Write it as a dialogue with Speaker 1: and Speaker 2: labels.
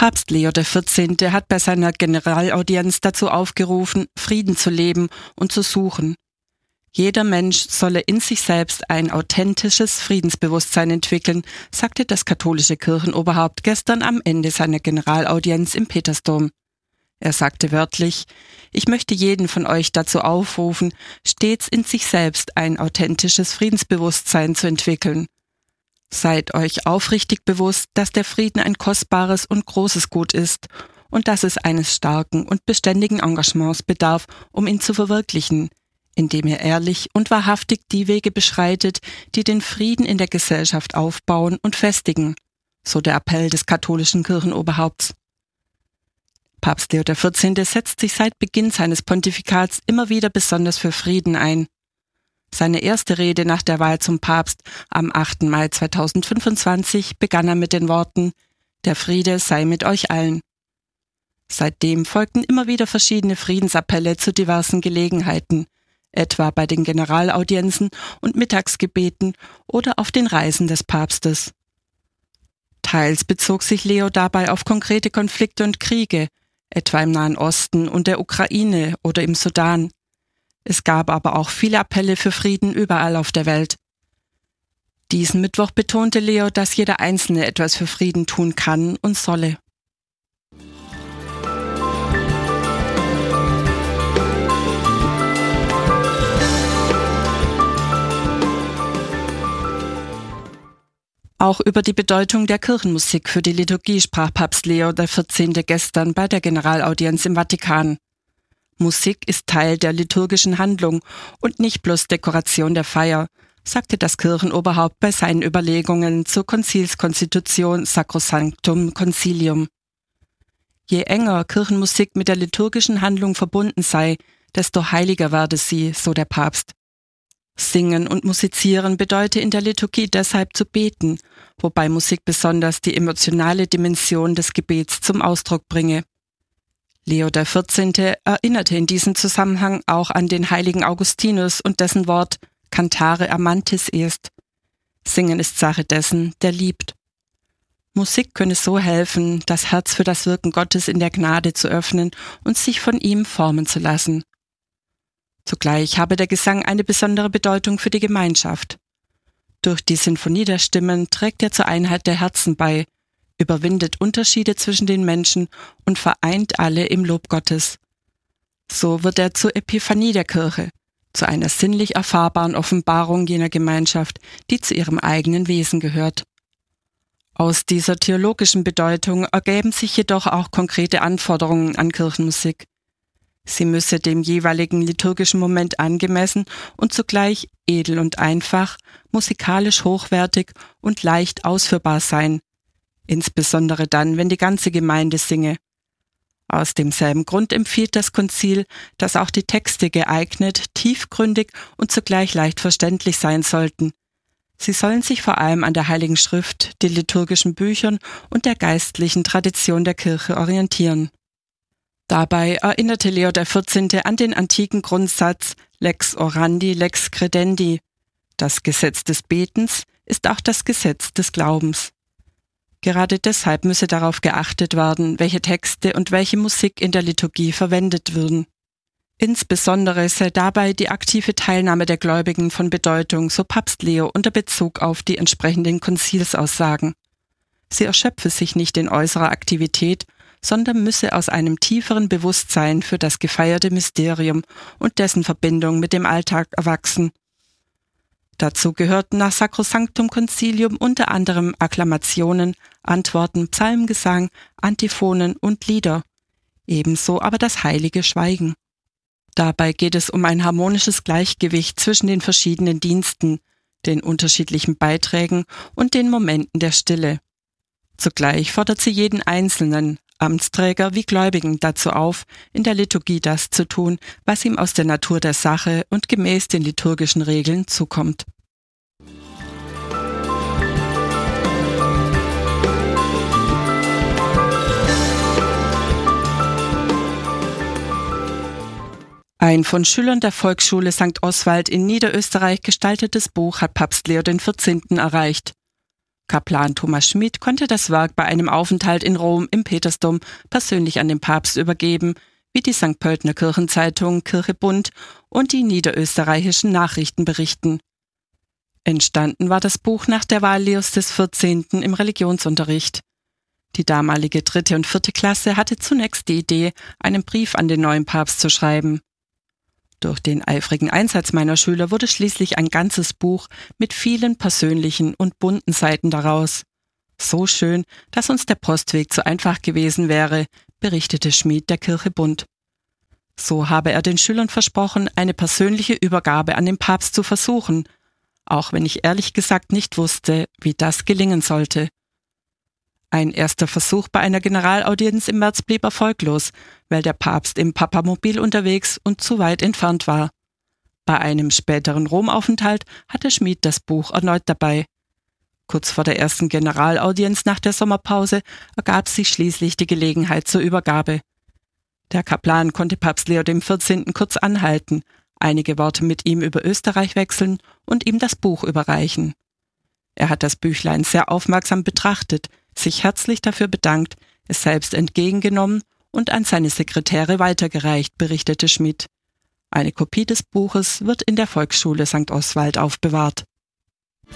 Speaker 1: Papst Leo XIV. Hat bei seiner Generalaudienz dazu aufgerufen, Frieden zu leben und zu suchen. Jeder Mensch solle in sich selbst ein authentisches Friedensbewusstsein entwickeln, sagte das katholische Kirchenoberhaupt gestern am Ende seiner Generalaudienz im Petersdom. Er sagte wörtlich: Ich möchte jeden von euch dazu aufrufen, stets in sich selbst ein authentisches Friedensbewusstsein zu entwickeln. Seid euch aufrichtig bewusst, dass der Frieden ein kostbares und großes Gut ist und dass es eines starken und beständigen Engagements bedarf, um ihn zu verwirklichen, indem ihr ehrlich und wahrhaftig die Wege beschreitet, die den Frieden in der Gesellschaft aufbauen und festigen, so der Appell des katholischen Kirchenoberhaupts. Papst Leo XIV. Setzt sich seit Beginn seines Pontifikats immer wieder besonders für Frieden ein. Seine erste Rede nach der Wahl zum Papst am 8. Mai 2025 begann er mit den Worten: Der Friede sei mit euch allen. Seitdem folgten immer wieder verschiedene Friedensappelle zu diversen Gelegenheiten, etwa bei den Generalaudienzen und Mittagsgebeten oder auf den Reisen des Papstes. Teils bezog sich Leo dabei auf konkrete Konflikte und Kriege, etwa im Nahen Osten und der Ukraine oder im Sudan. Es gab aber auch viele Appelle für Frieden überall auf der Welt. Diesen Mittwoch betonte Leo, dass jeder Einzelne etwas für Frieden tun kann und solle. Auch über die Bedeutung der Kirchenmusik für die Liturgie sprach Papst Leo XIV. Gestern bei der Generalaudienz im Vatikan. Musik ist Teil der liturgischen Handlung und nicht bloß Dekoration der Feier, sagte das Kirchenoberhaupt bei seinen Überlegungen zur Konzilskonstitution Sacrosanctum Concilium. Je enger Kirchenmusik mit der liturgischen Handlung verbunden sei, desto heiliger werde sie, so der Papst. Singen und Musizieren bedeute in der Liturgie deshalb zu beten, wobei Musik besonders die emotionale Dimension des Gebets zum Ausdruck bringe. Leo XIV. Erinnerte in diesem Zusammenhang auch an den heiligen Augustinus und dessen Wort Cantare amantis est. Singen ist Sache dessen, der liebt. Musik könne so helfen, das Herz für das Wirken Gottes in der Gnade zu öffnen und sich von ihm formen zu lassen. Zugleich habe der Gesang eine besondere Bedeutung für die Gemeinschaft. Durch die Sinfonie der Stimmen trägt er zur Einheit der Herzen bei, überwindet Unterschiede zwischen den Menschen und vereint alle im Lob Gottes. So wird er zur Epiphanie der Kirche, zu einer sinnlich erfahrbaren Offenbarung jener Gemeinschaft, die zu ihrem eigenen Wesen gehört. Aus dieser theologischen Bedeutung ergäben sich jedoch auch konkrete Anforderungen an Kirchenmusik. Sie müsse dem jeweiligen liturgischen Moment angemessen und zugleich edel und einfach, musikalisch hochwertig und leicht ausführbar sein, insbesondere dann, wenn die ganze Gemeinde singe. Aus demselben Grund empfiehlt das Konzil, dass auch die Texte geeignet, tiefgründig und zugleich leicht verständlich sein sollten. Sie sollen sich vor allem an der Heiligen Schrift, den liturgischen Büchern und der geistlichen Tradition der Kirche orientieren. Dabei erinnerte Leo XIV. An den antiken Grundsatz Lex orandi, lex credendi. Das Gesetz des Betens ist auch das Gesetz des Glaubens. Gerade deshalb müsse darauf geachtet werden, welche Texte und welche Musik in der Liturgie verwendet würden. Insbesondere sei dabei die aktive Teilnahme der Gläubigen von Bedeutung, so Papst Leo unter Bezug auf die entsprechenden Konzilsaussagen. Sie erschöpfe sich nicht in äußerer Aktivität, sondern müsse aus einem tieferen Bewusstsein für das gefeierte Mysterium und dessen Verbindung mit dem Alltag erwachsen. Dazu gehörten nach Sacrosanctum Concilium unter anderem Akklamationen, Antworten, Psalmgesang, Antiphonen und Lieder, ebenso aber das heilige Schweigen. Dabei geht es um ein harmonisches Gleichgewicht zwischen den verschiedenen Diensten, den unterschiedlichen Beiträgen und den Momenten der Stille. Zugleich fordert sie jeden Einzelnen, Amtsträger wie Gläubigen dazu auf, in der Liturgie das zu tun, was ihm aus der Natur der Sache und gemäß den liturgischen Regeln zukommt. Ein von Schülern der Volksschule St. Oswald in Niederösterreich gestaltetes Buch hat Papst Leo XIV. Erreicht. Kaplan Thomas Schmid konnte das Werk bei einem Aufenthalt in Rom im Petersdom persönlich an den Papst übergeben, wie die St. Pöltener Kirchenzeitung Kirche Bund und die niederösterreichischen Nachrichten berichten. Entstanden war das Buch nach der Wahl Leos XIV. Im Religionsunterricht. Die damalige 3. und 4. Klasse hatte zunächst die Idee, einen Brief an den neuen Papst zu schreiben. Durch den eifrigen Einsatz meiner Schüler wurde schließlich ein ganzes Buch mit vielen persönlichen und bunten Seiten daraus. So schön, dass uns der Postweg zu einfach gewesen wäre, berichtete Schmid der Kirche Bund. So habe er den Schülern versprochen, eine persönliche Übergabe an den Papst zu versuchen, auch wenn ich ehrlich gesagt nicht wusste, wie das gelingen sollte. Ein erster Versuch bei einer Generalaudienz im März blieb erfolglos, weil der Papst im Papamobil unterwegs und zu weit entfernt war. Bei einem späteren Romaufenthalt hatte Schmid das Buch erneut dabei. Kurz vor der ersten Generalaudienz nach der Sommerpause ergab sich schließlich die Gelegenheit zur Übergabe. Der Kaplan konnte Papst Leo XIV. Kurz anhalten, einige Worte mit ihm über Österreich wechseln und ihm das Buch überreichen. Er hat das Büchlein sehr aufmerksam betrachtet, sich herzlich dafür bedankt, es selbst entgegengenommen und an seine Sekretäre weitergereicht, berichtete Schmid. Eine Kopie des Buches wird in der Volksschule St. Oswald aufbewahrt.